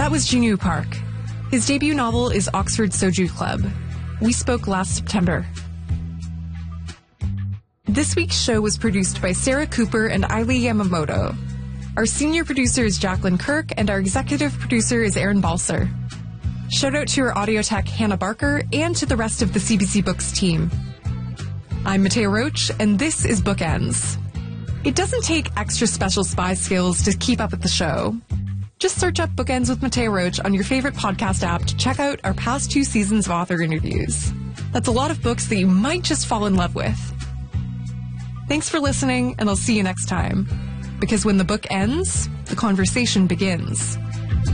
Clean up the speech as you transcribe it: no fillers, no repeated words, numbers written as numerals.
That was Jinu Park. His debut novel is Oxford Soju Club. We spoke last September. This week's show was produced by Sarah Cooper and Ailey Yamamoto. Our senior producer is Jacqueline Kirk, and our executive producer is Aaron Balser. Shout out to our audio tech, Hannah Barker, and to the rest of the CBC Books team. I'm Mattea Roach, and this is Bookends. It doesn't take extra special spy skills to keep up with the show. Just search up Bookends with Mattea Roach on your favorite podcast app to check out our past 2 seasons of author interviews. That's a lot of books that you might just fall in love with. Thanks for listening, and I'll see you next time. Because when the book ends, the conversation begins.